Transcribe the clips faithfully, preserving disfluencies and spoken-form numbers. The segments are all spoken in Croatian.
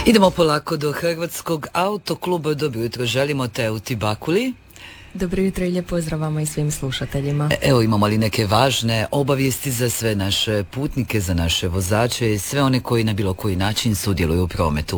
Idemo polako do Hrvatskog autokluba. Dobro jutro, želimo Teuti Bakuli. Dobro jutro i lijep pozdrav vama i svim slušateljima. Evo, imamo li neke važne obavijesti za sve naše putnike, za naše vozače i sve one koji na bilo koji način sudjeluju u prometu?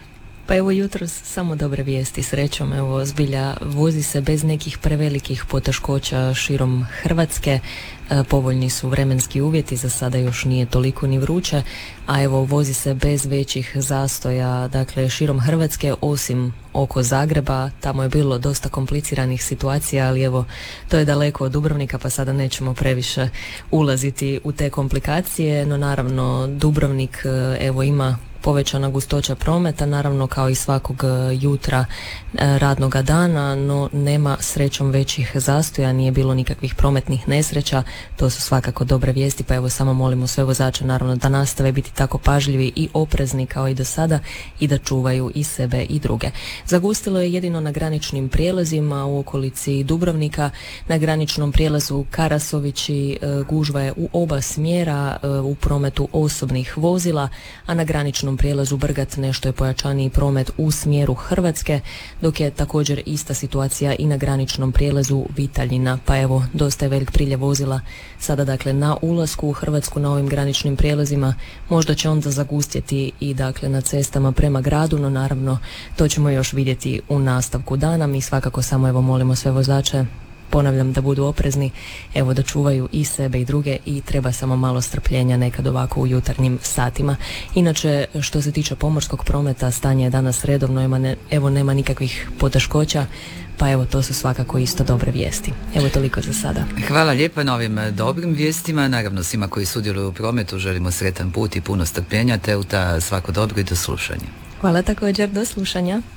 Pa evo jutros samo dobre vijesti, srećom, evo zbilja vozi se bez nekih prevelikih poteškoća širom Hrvatske, e, povoljni su vremenski uvjeti, za sada još nije toliko ni vruće, a evo vozi se bez većih zastoja, dakle širom Hrvatske osim oko Zagreba, tamo je bilo dosta kompliciranih situacija, ali evo to je daleko od Dubrovnika pa sada nećemo previše ulaziti u te komplikacije, no naravno Dubrovnik evo ima povećana gustoća prometa, naravno kao i svakog jutra e, radnoga dana, no nema srećom većih zastoja, nije bilo nikakvih prometnih nesreća, to su svakako dobre vijesti, pa evo samo molimo sve vozače naravno da nastave biti tako pažljivi i oprezni kao i do sada i da čuvaju i sebe i druge. Zagustilo je jedino na graničnim prijelazima u okolici Dubrovnika, na graničnom prijelazu Karasovići e, gužva je u oba smjera e, u prometu osobnih vozila, a na graničnom prijelazu Brgat nešto je pojačaniji promet u smjeru Hrvatske, dok je također ista situacija i na graničnom prijelazu Vitaljina, pa evo dosta je velik priljev vozila sada dakle na ulasku u Hrvatsku na ovim graničnim prijelazima, možda će onda zagustjeti i dakle na cestama prema gradu, no naravno to ćemo još vidjeti u nastavku dana. Mi svakako samo evo molimo sve vozače, ponavljam, da budu oprezni, evo da čuvaju i sebe i druge i treba samo malo strpljenja nekad ovako u jutarnjim satima. Inače, što se tiče pomorskog prometa, stanje je danas redovno, evo, ne, evo nema nikakvih poteškoća, pa evo to su svakako isto dobre vijesti. Evo toliko za sada. Hvala lijepa na ovim dobrim vijestima, naravno svima koji sudjeluju u prometu želimo sretan put i puno strpljenja. Teuta, svako dobro i do slušanja. Hvala također, do slušanja.